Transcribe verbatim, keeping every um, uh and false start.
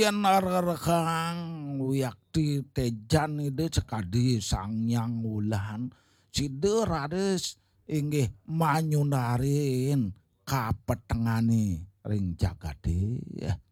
yen rerekang wiakti tejan ide cekadi sangyang wulan side rades inggih manyunarin kapetengane ring jagade.